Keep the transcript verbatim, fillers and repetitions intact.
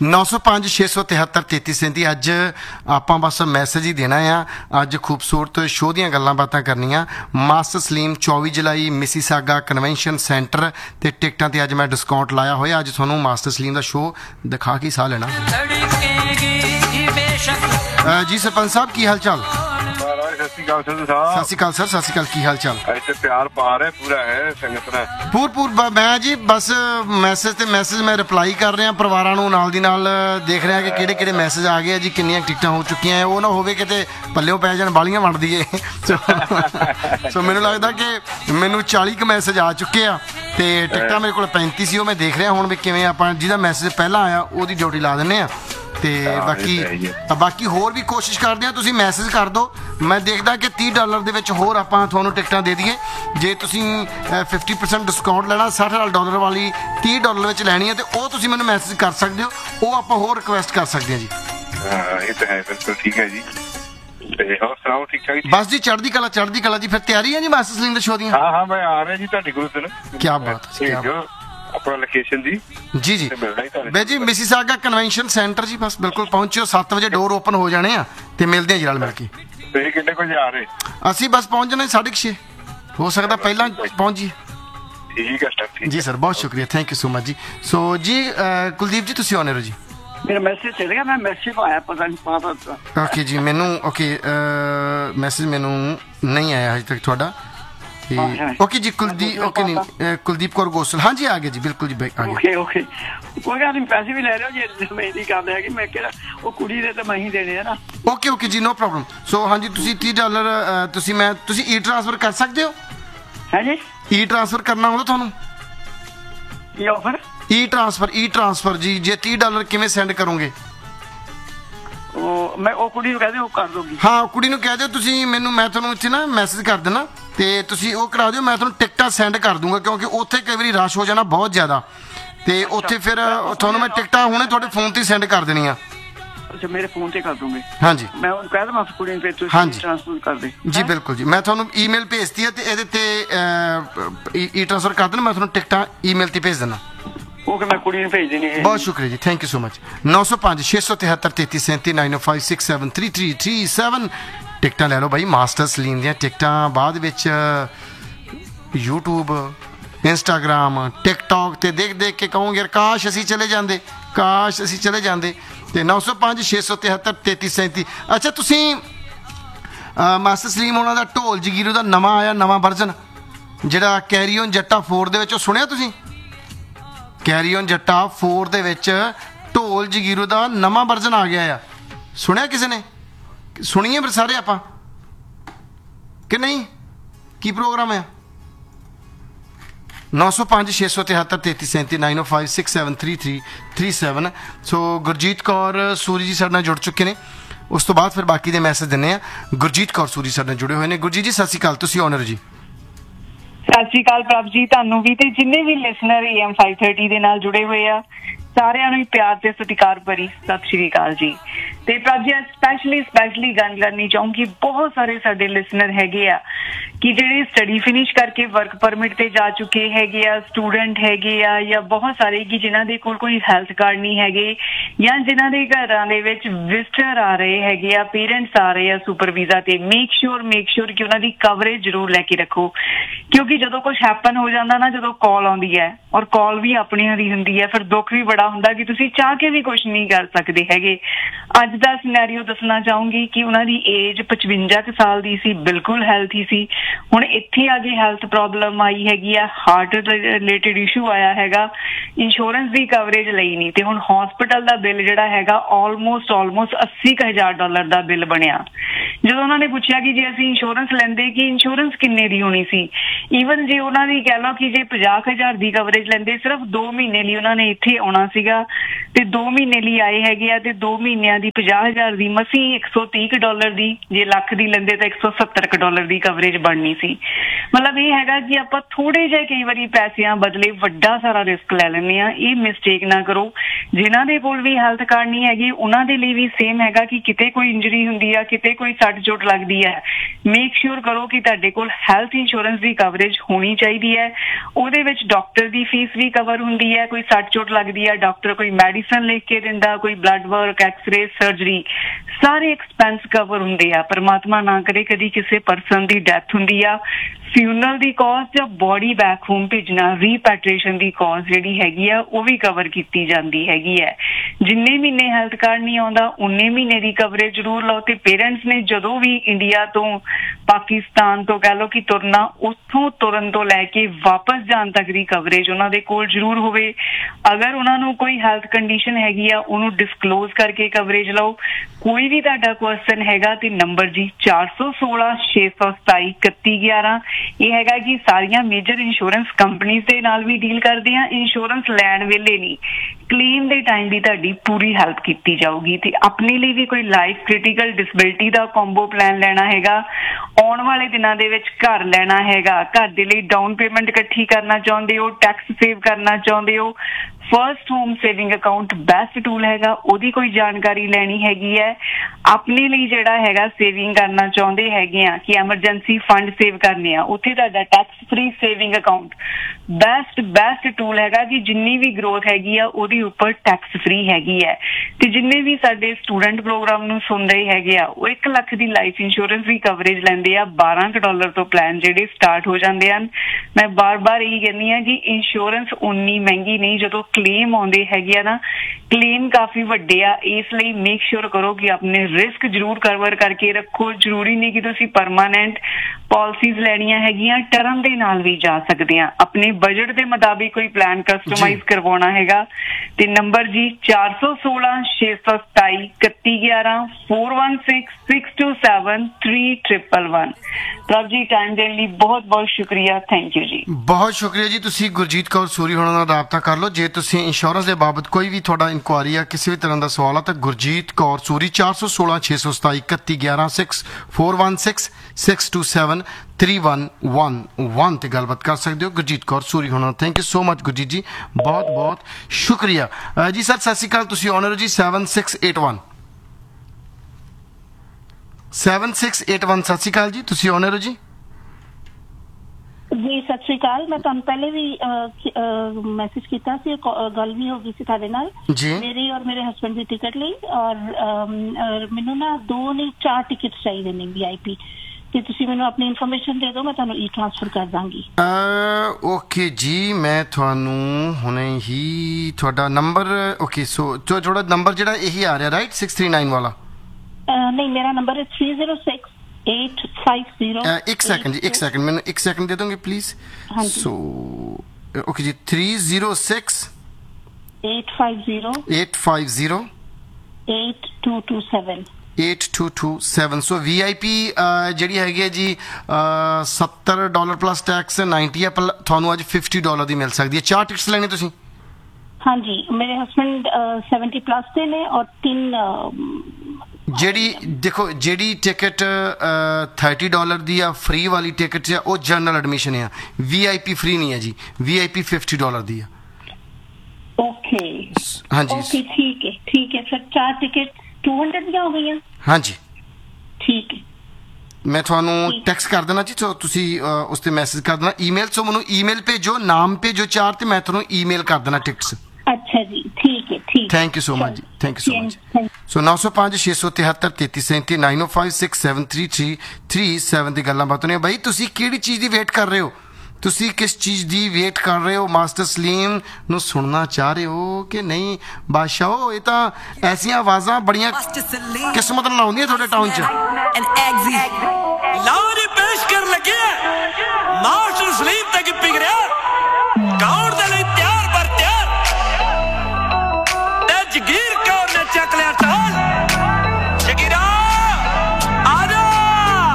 नौ सौ पाँच छे सौ तिहत्तर तेती सैंती अज आप बस मैसेज ही देना आ। अज खूबसूरत शो दी गल्लां बातां करनियां। मास्टर सलीम चौबी जुलाई मिसीसागा कन्वेंशन सेंटर ते टिकटां ते अज मैं डिस्काउंट लाया होया। अज तुहानूं मास्टर सलीम दा शो दिखा के साह लेना। जी सरपंच साहब की हाल चाल? सत श्री अकाल सत श्री अकाल सर, सत श्री अकाल की हाल चाल? ऐसे प्यार पार है पूरा है संगत ने पूर पूर मैं जी बस मैसेज ते मैसेज मैं रिप्लाई कर रहा परिवारां नूं नाल दी नाल देख रहा कि किहड़े किहड़े मैसेज आ गए जी, किन्नियां टिकटां हो चुकियां है। वो ना होवे किते पल्लियों पै जाण बालियां वंड दईए। सो मैनूं लगदा कि मैनूं चाली क मैसेज आ चुके आ ते टिकटां मेरे कोल पैंती सी। मैं देख रहा हुण भी किवें आपां जिहदा मैसेज पहला आया ओहदी ड्यूटी ला दिंदे आ ते बाकी बाकी होर भी कोशिश करते हैं। तुसीं मैसेज कर दो, मैं देखदा कि तीह डॉलर दे विच होर आपां तुहानूं टिकटां दे दईए। जे तुसीं फिफ्टी परसेंट डिस्काउंट लेना साठ डॉलर वाली तीह डॉलर विच लैनी है तो वो तुसीं मैनूं मैसेज कर सकदे हो। वो आपां होर रिक्वेस्ट कर सकदे हैं जी। हां ये तो है, बिल्कुल ठीक है जी। ते होर सुणाओ ठीक ठाक? बस जी चढ़दी कला चढ़दी कला जी। फिर तैयारी है जी मास्टर सलीम दे शो दी? हां हां मैं आ रहा जी तुहाडे कोल। क्या बात है, क्या बात अपना लोकेशन जी जी जी बे जी मिसीसागा कन्वेंशन सेंटर जी। बस बिल्कुल पहुंचो, सत्त बजे डोर ओपन हो जाने आ ते मिलदे जी रल मिल के। किन्ने बजे आ रहे? असीं बस पहुंच जाने साढ़े छे, हो सकता पहला पहुंच जी। ठीक है सर जी सर, बहुत शुक्रिया, थैंक यू सो मच जी। सो जी कुलदीप जी तुसीं आने हो जी? मेरा मैसेज चल गया, मैं मैसेज आया पता नहीं पता। ओके जी, मैनू ओके मैसेज मैनू नहीं आया अजे तक थोड़ा। ओके जी कुलदीप ओके नहीं कुलदीप कौर गोसल हाँ जी आ गया जी, बिल्कुल जी आ गया। ओके ओके कोई गल नहीं, पैसे भी ले रहे हो जी। मैं नहीं कर रहा कि मैं किहड़ा वो कुड़ी दे ते मैं ही देने है ना। ओके ओके जी नो प्रॉब्लम। सो हाँ जी तुसी तीह डॉलर तुसी मैं तुसी ई ट्रांसफर कर सकते हो? है जी ई ट्रांसफर करना होगा थानू? ये ऑफर ई ट्रांसफर ई ट्रांसफर जी। जे तीह डॉलर किवें सेंड करोगे? ਉਹ ਮੈਂ ਉਹ ਕੁੜੀ ਨੂੰ ਕਹਦੇ ਉਹ ਕਰ ਦੋਗੀ। ਹਾਂ ਕੁੜੀ ਨੂੰ ਕਹਿ ਦਿਓ ਤੁਸੀਂ ਮੈਨੂੰ, ਮੈਂ ਤੁਹਾਨੂੰ ਇੱਥੇ ਨਾ ਮੈਸੇਜ ਕਰ ਦੇਣਾ ਤੇ ਤੁਸੀਂ ਉਹ ਕਰਾ ਦਿਓ। ਮੈਂ ਤੁਹਾਨੂੰ ਟਿਕਟਾਂ ਸੈਂਡ ਕਰ ਦੂੰਗਾ ਕਿਉਂਕਿ ਉੱਥੇ ਕਈ ਵਾਰੀ ਰਸ਼ ਹੋ ਜਾਣਾ ਬਹੁਤ ਜ਼ਿਆਦਾ ਤੇ ਉੱਥੇ ਫਿਰ ਤੁਹਾਨੂੰ ਮੈਂ ਟਿਕਟਾਂ ਹੁਣੇ ਤੁਹਾਡੇ ਫੋਨ ਤੇ ਸੈਂਡ ਕਰ ਦੇਣੀਆਂ। ਅੱਛਾ ਮੇਰੇ ਫੋਨ ਤੇ ਕਰ ਦੋਗੇ? ਹਾਂਜੀ ਮੈਂ ਉਹਨੂੰ ਕਹਿ ਦਵਾਂ ਕੁੜੀ ਨੂੰ ਤੁਸੀਂ ਟ੍ਰਾਂਸਫਰ ਕਰ ਦੇ। ਜੀ ਬਿਲਕੁਲ ਜੀ, ਮੈਂ ਤੁਹਾਨੂੰ ਈਮੇਲ ਭੇਜਤੀ ਹੈ ਤੇ ਇਹਦੇ ਤੇ ਈ ਟ੍ਰਾਂਸਫਰ ਕਰ ਦੇਣਾ। ਮੈਂ ਤੁਹਾਨੂੰ ਟਿਕਟਾਂ ਈਮੇਲ ਤੇ ਭੇਜ ਦੇਣਾ। ओके मैं कुड़ी भेज देनी है। बहुत शुक्रिया जी, थैंक यू सो मच। नौ सौ पाँच छे सौ तिहत्तर तेती सैंती नाइन ओ five six seven three three three seven टिकटां ले लो भाई। मास्टर सलीम दियां टिकटां बाद विच यूट्यूब इंस्टाग्राम टिकटॉक ते देख देख के कहोगे यार काश असी चले जाते, काश असी चले जाते। तो नौ सौ पाँच छे सौ तिहत्तर तेती सैंती। अच्छा तुसीं मास्टर सलीम होना दा ढोल जगीरू दा नवां आया नवां वर्जन जिहड़ा कैरी ऑन जट्टा फोर दे विच सुनिया तुसीं? कैरी ऑन जट्टा फोर दे विच ढोल जगीरू दा नवां वर्जन आ गया है। सुनिया किसी ने? सुनिए फिर सारे आपां कि नहीं? की प्रोग्राम है? नौ सौ पाँच छे सौ तिहत्तर तेती सैंती नाइन ओ five six seven three three three seven. सो गुरजीत कौर सूरी जी साडे नाल जुड़ चुके ने। उस तो बाद फिर बाकी दे मैसेज दिंदे आ। गुरजीत कौर सूरी साडे नाल जुड़े हुए ने। गुरजीत जी सत श्री अकाल, तुसीं ऑनर जी। ਸਤਿ ਸ਼੍ਰੀ ਅਕਾਲ ਪ੍ਰਭ ਜੀ, ਤੁਹਾਨੂੰ ਵੀ ਤੇ ਜਿੰਨੇ ਵੀ listener A M five thirty ਦੇ ਨਾਲ ਜੁੜੇ ਹੋਏ ਆ ਸਾਰਿਆਂ ਨੂੰ ਪਿਆਰ ਤੇ ਸਤਿਕਾਰ ਭਰੀ ਸਤਿ ਸ਼੍ਰੀ ਅਕਾਲ ਜੀ। ਤੇ ਪ੍ਰਭ ਜੀ ਸਪੈਸ਼ਲੀ ਸਪੈਸ਼ਲੀ ਗੱਲ ਕਰਨੀ ਚਾਹੂੰਗੀ, ਬਹੁਤ ਸਾਰੇ ਸਾਡੇ ਲਿਸਨਰ ਹੈਗੇ ਆ ਕਿ ਜਿਹੜੇ ਸਟੱਡੀ ਫਿਨਿਸ਼ ਕਰਕੇ ਵਰਕ ਪਰਮਿਟ ਤੇ ਜਾ ਚੁੱਕੇ ਹੈਗੇ ਆ, ਸਟੂਡੈਂਟ ਹੈਗੇ ਆ, ਜਾਂ ਬਹੁਤ ਸਾਰੇ ਕਿ ਜਿਨ੍ਹਾਂ ਦੇ ਕੋਲ ਕੋਈ ਹੈਲਥ ਕਾਰਡ ਨਹੀਂ ਹੈਗੇ ਜਾਂ ਜਿਨ੍ਹਾਂ ਦੇ ਘਰਾਂ ਦੇ ਵਿੱਚ ਵਿਜ਼ਟਰ ਆ ਰਹੇ ਹੈਗੇ ਆ, ਪੇਰੈਂਟਸ ਆ ਰਹੇ ਆ ਸੁਪਰ ਵੀਜ਼ਾ ਤੇ। ਮੇਕ ਸ਼ੋਰ ਮੇਕ ਸ਼ੋਰ ਕਿ ਉਹਨਾਂ ਦੀ ਕਵਰੇਜ ਜ਼ਰੂਰ ਲੈ ਕੇ ਰੱਖੋ ਕਿਉਂਕਿ ਜਦੋਂ ਕੁਛ ਹੈਪਨ ਹੋ ਜਾਂਦਾ ਨਾ, ਜਦੋਂ ਕਾਲ ਆਉਂਦੀ ਹੈ ਔਰ ਕਾਲ ਵੀ ਆਪਣਿਆਂ ਦੀ ਹੁੰਦੀ ਹੈ, ਫਿਰ ਦੁੱਖ ਵੀ ਬੜਾ ਹੁੰਦਾ ਕਿ ਤੁਸੀਂ ਚਾਹ ਕੇ ਵੀ ਕੁਛ ਨਹੀਂ ਕਰ ਸਕਦੇ ਹੈਗੇ। ਅੱਜ ਦਾ ਸਿਨੈਰੀਓ ਦੱਸਣਾ ਚਾਹੂੰਗੀ ਕਿ ਉਹਨਾਂ ਦੀ ਏਜ ਪਚਵੰਜਾ ਕੁ ਸਾਲ ਦੀ ਸੀ, ਬਿਲਕੁਲ ਹੈਲਥੀ ਸੀ। ਹੁਣ ਇੱਥੇ ਆ ਕੇ ਹੈਲਥ ਪ੍ਰੋਬਲਮ ਆਈ ਹੈਗੀ ਆ, ਹਾਰਟ ਰਿਲੇਟਡ ਇਸ਼ੂ ਆਇਆ ਹੈਗਾ, ਇੰਸ਼ੋਰੈਂਸ ਦੀ ਕਵਰੇਜ ਲਈ ਨਹੀਂ ਤੇ ਹੁਣ ਹੌਸਪੀਟਲ ਦਾ ਬਿੱਲ ਜਿਹੜਾ ਹੈਗਾ ਆਲਮੋਸਟ ਆਲਮੋਸਟ ਅੱਸੀ ਕੁ ਹਜ਼ਾਰ ਡਾਲਰ ਦਾ ਬਿੱਲ ਬਣਿਆ। ਜਦੋਂ ਉਹਨਾਂ ਨੇ ਪੁੱਛਿਆ ਕਿ ਜੇ ਅਸੀਂ ਇੰਸ਼ੋਰੈਂਸ ਲੈਂਦੇ ਕਿ ਇੰਸ਼ੋਰੈਂਸ ਕਿੰਨੇ ਦੀ ਹੋਣੀ ਸੀ, ਈਵਨ ਜੇ ਉਹਨਾਂ ਦੀ ਕਹਿ ਲਓ ਕਿ ਜੇ ਪੰਜਾਹ ਕੁ ਹਜ਼ਾਰ ਦੀ ਕਵਰੇਜ ਲੈਂਦੇ, ਸਿਰਫ ਦੋ ਮਹੀਨੇ ਲਈ ਉਹਨਾਂ ਨੇ ਇੱਥੇ ਆਉਣਾ ਸੀਗਾ ਤੇ ਦੋ ਮਹੀਨੇ ਲਈ ਆਏ ਹੈਗੇ ਆ ਤੇ ਦੋ ਮਹੀਨਿਆਂ ਦੀ ਪੰਜਾਹ ਹਜ਼ਾਰ ਦੀ ਮਸੀਂ ਇੱਕ ਸੌ ਤੀਹ ਕੁ ਡਾਲਰ ਦੀ, ਜੇ ਲੱਖ ਦੀ ਲੈਂਦੇ ਤਾਂ ਇੱਕ ਸੌ ਸੱਤਰ ਕੁ ਡਾਲਰ ਦੀ ਕਵਰੇਜ ਬਣਨੀ ਸੀ। ਮਤਲਬ ਇਹ ਹੈਗਾ ਕਿ ਆਪਾਂ ਥੋੜੇ ਜਿਹੇ ਕਈ ਵਾਰੀ ਪੈਸਿਆਂ ਬਦਲੇ ਵੱਡਾ ਸਾਰਾ ਰਿਸਕ ਲੈ ਲੈਂਦੇ ਹਾਂ। ਇਹ ਮਿਸਟੇਕ ਨਾ ਕਰੋ। ਜਿਨ੍ਹਾਂ ਦੇ ਕੋਲ ਵੀ ਹੈਲਥ ਕਾਰਡ ਨਹੀਂ ਹੈਗੀ ਉਹਨਾਂ ਦੇ ਲਈ ਵੀ ਸੇਮ ਹੈਗਾ ਕਿ ਕਿਤੇ ਕੋਈ ਇੰਜਰੀ ਹੁੰਦੀ ਆ, ਕਿਤੇ ਕੋਈ ਸੱਟ ਚੋਟ ਲੱਗਦੀ ਹੈ, ਮੇਕ ਸ਼ੋਰ ਕਰੋ ਕਿ ਤੁਹਾਡੇ ਕੋਲ ਹੈਲਥ ਇੰਸ਼ੋਰੈਂਸ ਦੀ ਕਵਰੇਜ ਹੋਣੀ ਚਾਹੀਦੀ ਹੈ। ਉਹਦੇ ਵਿੱਚ ਡਾਕਟਰ ਦੀ ਫੀਸ ਵੀ ਕਵਰ ਹੁੰਦੀ ਹੈ, ਕੋਈ ਸੱਟ ਚੋਟ ਲੱਗਦੀ ਹੈ, ਡਾਕਟਰ ਕੋਈ ਮੈਡੀਸਨ ਮੈਡੀਸਨ ਲਿਖ ਕੇ ਦਿੰਦਾ, ਕੋਈ ਬਲੱਡ ਵਰਕ, ਐਕਸਰੇ, ਸਰਜਰੀ, ਸਾਰੇ ਐਕਸਪੈਂਸ ਕਵਰ ਹੁੰਦੇ ਆ। ਪਰਮਾਤਮਾ ਨਾ ਕਰੇ ਕਦੀ ਕਿਸੇ ਪਰਸਨ ਦੀ ਡੈਥ ਹੁੰਦੀ ਆ, ਫਿਊਨਰਲ ਦੀ ਕਾਸਟ ਜਾਂ ਬੋਡੀ ਬੈਕ ਹੋਮ ਭੇਜਣਾ, ਰੀਪੈਟ੍ਰੀਏਸ਼ਨ ਦੀ ਕਾਸਟ ਜਿਹੜੀ ਹੈਗੀ ਆ ਉਹ ਵੀ ਕਵਰ ਕੀਤੀ ਜਾਂਦੀ ਹੈਗੀ ਹੈ। ਜਿੰਨੇ ਮਹੀਨੇ ਹੈਲਥ ਕਾਰਡ ਨਹੀਂ ਆਉਂਦਾ ਉਨੇ ਮਹੀਨੇ ਦੀ ਕਵਰੇਜ ਜ਼ਰੂਰ ਲਓ। ਤੇ ਪੇਰੈਂਟਸ ਨੇ ਜਦੋਂ ਵੀ ਇੰਡੀਆ ਤੋਂ, ਪਾਕਿਸਤਾਨ ਤੋਂ ਕਹਿ ਲਓ ਕਿ ਤੁਰਨਾ, ਉੱਥੋਂ ਤੁਰਨ ਤੋਂ ਲੈ ਕੇ ਵਾਪਸ ਜਾਣ ਤੱਕ ਦੀ ਕਵਰੇਜ ਉਹਨਾਂ ਦੇ ਕੋਲ ਜ਼ਰੂਰ ਹੋਵੇ। ਅਗਰ ਉਹਨਾਂ ਨੂੰ ਕੋਈ ਹੈਲਥ ਕੰਡੀਸ਼ਨ ਹੈਗੀ ਆ ਉਹਨੂੰ ਡਿਸਕਲੋਜ਼ ਕਰਕੇ ਕਵਰੇਜ ਲਓ। ਕੋਈ ਵੀ ਤੁਹਾਡਾ ਕੁਐਸਚਨ ਹੈਗਾ ਤੇ ਨੰਬਰ ਜੀ ਚਾਰ ਸੌ ਸੋਲਾਂ ਛੇ ਸੌ ਸਤਾਈ ਇਕੱਤੀ ਗਿਆਰਾਂ। ਇਹ ਹੈਗਾ ਕਿ ਸਾਰੀਆਂ ਮੇਜਰ ਇੰਸ਼ੋਰੈਂਸ ਕੰਪਨੀਜ਼ ਦੇ ਨਾਲ ਵੀ ਡੀਲ ਕਰਦੇ ਆ। ਇੰਸ਼ੋਰੈਂਸ ਲੈਣ ਵੇਲੇ ਨਹੀਂ, ਕਲੇਮ ਦੇ ਟਾਈਮ ਵੀ ਤੁਹਾਡੀ ਪੂਰੀ ਹੈਲਪ ਕੀਤੀ ਜਾਊਗੀ। ਤੇ ਆਪਣੇ ਲਈ ਵੀ ਕੋਈ ਲਾਈਫ ਕ੍ਰਿਟੀਕਲ ਡਿਸੇਬਿਲਿਟੀ ਦਾ ਕੰਬੋ ਪਲਾਨ ਲੈਣਾ ਹੈਗਾ, ਆਉਣ ਵਾਲੇ ਦਿਨਾਂ ਦੇ ਵਿੱਚ ਘਰ ਲੈਣਾ ਹੈਗਾ, ਘਰ ਦੇ ਲਈ ਡਾਊਨ ਪੇਮੈਂਟ ਇਕੱਠੀ ਕਰਨਾ ਚਾਹੁੰਦੇ ਹੋ, ਟੈਕਸ ਸੇਵ ਕਰਨਾ ਚਾਹੁੰਦੇ ਹੋ, first home saving account best tool ਹੈਗਾ, ਉਹਦੀ ਕੋਈ ਜਾਣਕਾਰੀ ਲੈਣੀ ਹੈਗੀ ਹੈ। ਆਪਣੇ ਲਈ ਜਿਹੜਾ ਹੈਗਾ ਸੇਵਿੰਗ ਕਰਨਾ ਚਾਹੁੰਦੇ ਹੈਗੇ ਆ ਕਿ ਐਮਰਜੈਂਸੀ ਫੰਡ ਸੇਵ ਕਰਨੇ ਆ, ਉੱਥੇ ਤੁਹਾਡਾ tax free saving account best best tool ਹੈਗਾ ਕਿ ਜਿੰਨੀ ਵੀ ਗਰੋਥ ਹੈਗੀ ਆ ਉਹਦੇ ਉੱਪਰ ਟੈਕਸ ਫ੍ਰੀ ਹੈਗੀ ਹੈ। ਤੇ ਜਿੰਨੇ ਵੀ ਸਾਡੇ ਸਟੂਡੈਂਟ ਪ੍ਰੋਗਰਾਮ ਨੂੰ ਸੁਣ ਰਹੇ ਹੈਗੇ ਆ ਉਹ ਇੱਕ ਲੱਖ ਦੀ ਲਾਈਫ ਇੰਸ਼ੋਰੈਂਸ ਦੀ ਕਵਰੇਜ ਲੈਂਦੇ ਆ। ਬਾਰਾਂ ਕੁ ਡਾਲਰ ਤੋਂ ਪਲਾਨ ਜਿਹੜੇ ਸਟਾਰਟ ਹੋ ਜਾਂਦੇ ਹਨ। ਮੈਂ ਬਾਰ-ਬਾਰ ਇਹੀ ਕਹਿੰਦੀ ਹਾਂ ਕਿ ਇੰਸ਼ੋਰੈਂਸ ਉਨੀ ਮਹਿੰਗੀ ਨਹੀਂ, ਜਦੋਂ ਕਲੇਮ ਆਉਂਦੇ ਹੈਗੇ ਆ ਨਾ, ਕਲੇਮ ਕਾਫੀ ਵੱਡੇ ਆ। ਇਸ ਲਈ ਮੇਕ ਸ਼ੋਰ ਕਰੋ ਕਿ ਆਪਣੇ ਰਿਸਕ ਜ਼ਰੂਰ ਕਵਰ ਕਰਕੇ ਰੱਖੋ। ਜ਼ਰੂਰੀ ਨਹੀਂ ਕਿ ਤੁਸੀਂ ਪਰਮਾਨੈਂਟ ਪਾਲਿਸੀਜ਼ ਲੈਣੀਆਂ ਹੈਗੀਆਂ, ਟਰਮ ਦੇ ਨਾਲ ਵੀ ਜਾ ਸਕਦੇ ਆ। ਆਪਣੇ ਬਜਟ ਦੇ ਮੁਤਾਬਿਕ ਕੋਈ ਪਲਾਨ ਕਸਟਮਾਈਜ਼ ਕਰਵਾਉਣਾ ਹੈਗਾ ਤੇ ਨੰਬਰ ਜੀ ਚਾਰ ਸੌ ਸੋਲਾਂ ਛੇ ਸੌ ਸਤਾਈ ਇਕੱਤੀ ਗਿਆਰਾਂ four one six six to seven three triple one. ਪ੍ਰਭ ਜੀ ਟਾਈਮ ਦੇਣ ਲਈ ਬਹੁਤ ਬਹੁਤ ਸ਼ੁਕਰੀਆ। ਥੈਂਕ ਯੂ ਜੀ। ਬਹੁਤ ਸ਼ੁਕਰੀਆ ਜੀ। ਤੁਸੀਂ ਗੁਰਜੀਤ ਕੌਰ ਸੂਰੀ ਹੋਣਾ ਨਾਲ ਰਾਬਤਾ ਕਰ ਲਓ ਜੇ ਤੁਸੀਂ ਇੰਸ਼ੋਰੈਂਸ ਦੇ ਬਾਬਤ ਕੋਈ ਵੀ ਤੁਹਾਡਾ ਇਨਕੁਆਰੀ ਆ, ਕਿਸੇ ਵੀ ਤਰ੍ਹਾਂ ਦਾ ਸਵਾਲ ਆ ਤਾਂ ਗੁਰਜੀਤ ਕੌਰ ਸੂਰੀ ਚਾਰ ਸੌ ਸੋਲਾਂ ਛੇ ਸੌ ਸਤਾਈ ਇਕੱਤੀ ਗਿਆਰਾਂ six four one six six to seven three one one one ਤੇ ਗੱਲਬਾਤ ਕਰ ਸਕਦੇ ਹੋ ਗੁਰਜੀਤ ਕੌਰ ਸੂਰੀ ਹੋਣਾ। Thank you so much Gurjeet ਜੀ, ਬਹੁਤ ਬਹੁਤ ਸ਼ੁਕਰੀਆ ਜੀ। ਸਰ ਸਤਿ ਸ਼੍ਰੀ ਅਕਾਲ, ਤੁਸੀਂ ਆਨਰ ਜੀ seven six eight one seven six eight one. ਸਤਿ ਸ਼੍ਰੀ ਅਕਾਲ ਜੀ, ਤੁਸੀਂ ਆਨਰ ਜੀ। ਜੀ ਸਤਿ ਸ਼੍ਰੀ ਅਕਾਲ। ਮੈਂ ਤੁਹਾਨੂੰ ਪਹਿਲੇ ਵੀ ਮੈਸੇਜ ਕੀਤਾ ਸੀ, ਗੱਲ ਵੀ ਹੋ ਗਈ ਸੀ ਤੁਹਾਡੇ ਨਾਲ ਜੀ, ਮੇਰੀ ਔਰ ਮੇਰੇ ਹਸਬੈਂਡ ਦੀ ਟਿਕਟ ਲਈ। ਔਰ ਮੈਨੂੰ ਨਾ ਦੋ ਨਹੀਂ ਚਾਰ ਟਿਕਟ ਚਾਹੀਦੇ ਨੇ ਵੀ ਆਈ ਪੀ, ਤੇ ਤੁਸੀਂ ਮੈਨੂੰ ਆਪਣੀ ਇਨਫੋਰਮੇਸ਼ਨ ਦੇ ਦਿਓ, ਮੈਂ ਤੁਹਾਨੂੰ ਈ ਟ੍ਰਾਂਸਫਰ ਕਰ ਦਾਂਗੀ। ਓਕੇ ਜੀ, ਮੈਂ ਤੁਹਾਨੂੰ ਹੁਣੇ ਹੀ ਤੁਹਾਡਾ ਨੰਬਰ, ਓਕੇ ਸੋ ਤੁਹਾਡਾ ਨੰਬਰ ਜਿਹੜਾ ਇਹੀ ਆ ਰਿਹਾ ਰਾਈਟ ਸਿਕਸ ਥ੍ਰੀ ਨਾਈਨ ਵਾਲਾ? ਨਹੀਂ, ਮੇਰਾ ਨੰਬਰ ਹੈ three zero six eight five zero. ਇੱਕ ਸੈਕਿੰਡ ਜੀ, ਇੱਕ ਸੈਕਿੰਡ, ਮੈਨੂੰ ਇੱਕ ਸੈਕਿੰਡ ਦੇ ਦੋਗੇ ਪਲੀਜ਼? ਸੋ ਓਕੇ ਜੀ, three zero six eight five zero eight five zero eight two to seven eight two to seven. ਸੋ ਵੀ ਆਈ ਪੀ ਜਿਹੜੀ ਹੈਗੀ ਹੈ ਜੀ ਸੱਤਰ ਡਾਲਰ ਪਲੱਸ ਟੈਕਸ ਨਾਈਨਟੀ ਹੈ, ਤੁਹਾਨੂੰ ਅੱਜ ਫਿਫਟੀ ਡਾਲਰ ਦੀ ਮਿਲ ਸਕਦੀ ਹੈ। ਚਾਰ ਟਿਕਟਸ ਲੈਣੀ ਤੁਸੀਂ? ਹਾਂਜੀ, ਮੇਰੇ ਹਸਬੈਂਡ ਸੈਵਨਟੀ ਪਲੱਸ ਦੇ ਨੇ ਔਰ ਤਿੰਨ। ਜਿਹੜੀ ਦੇਖੋ, ਜਿਹੜੀ ਟਿਕਟ ਥਰਟੀ ਡਾਲਰ ਦੀ ਆ ਫ੍ਰੀ ਵਾਲੀ ਟਿਕਟ ਆ ਉਹ ਜਨਰਲ ਐਡਮਿਸ਼ਨ ਆ, ਵੀ ਆਈ ਪੀ ਫ੍ਰੀ ਨਹੀਂ ਹੈ ਜੀ, ਵੀ ਆਈ ਪੀ ਫਿਫਟੀ ਡਾਲਰ ਦੀ ਆ। ਓਕੇ ਹਾਂਜੀ ਓਕੇ, ਠੀਕ ਹੈ ਠੀਕ ਹੈ। ਫਿਰ ਚਾਰ ਟਿਕਟ ਟੂ ਹੰਡਰਡ ਦੀਆਂ ਹੋ ਗਈਆਂ? ਹਾਂਜੀ ਠੀਕ ਹੈ। ਮੈਂ ਤੁਹਾਨੂੰ ਟੈਕਸਟ ਕਰ ਦੇਣਾ ਜੀ, ਸੋ ਤੁਸੀਂ ਉਸ ਤੇ ਮੈਸੇਜ ਕਰ ਦੇਣਾ, ਈਮੇਲ। ਸੋ ਮੈਨੂੰ ਈਮੇਲ ਭੇਜੋ, ਨਾਮ ਭੇਜੋ ਚਾਰ, ਤੇ ਮੈਂ ਤੁਹਾਨੂੰ ਈਮੇਲ ਕਰ ਦੇਣਾ ਟਿਕਟਸ। ਅੱਛਾ ਜੀ, ਠੀਕ ਹੈ ਠੀਕ। ਥੈਂਕ ਯੂ ਸੋ ਮਚ ਜੀ, ਥੈਂਕ ਯੂ ਸੋ ਮਚ। ਸੋ ਨੌ ਸੌ ਪੰਜ ਛੇ ਸੌ ਤਿਹੱਤਰ ਤੇਤੀ ਸੈਂਤੀ ਨਾਈਨ ਓ five six seven three three three seven ਦੀ ਗੱਲਾਂ ਬਾਤਾਂ ਨੇ। ਬਾਈ ਤੁਸੀਂ ਕਿਹੜੀ ਚੀਜ਼ ਦੀ ਵੇਟ ਕਰ ਰਹੇ ਹੋ? ਤੁਸੀਂ ਕਿਸ ਚੀਜ਼ ਦੀ ਵੇਟ ਕਰ ਰਹੇ ਹੋ? ਮਾਸਟਰ ਸਲੀਮ ਨੂੰ ਸੁਣਨਾ ਚਾਹ ਰਹੇ ਹੋ ਕਿ ਨਹੀਂ? ਬਾਦਸ਼ਾਹੋ, ਇਹ ਤਾਂ ਐਸੀਆਂ ਆਵਾਜ਼ਾਂ ਬੜੀਆਂ ਕਿਸਮਤ ਨਾਲ ਆਉਂਦੀਆਂ ਤੁਹਾਡੇ ਟਾਊਨ 'ਚ। ਲਓ ਜੀ, ਪੇਸ਼ ਕਰਨ ਲੱਗੇ ਮਾਸਟਰ ਸਲੀਮ ਤੇ ਗਿੱਪੀ ਗਰੇਵਾਲ ਗਾਉਣ ਦੇ ਲਈ ਤਿਆਰ ਬਰ ਤਿਆਰ ਤੇ ਜਗੀਰ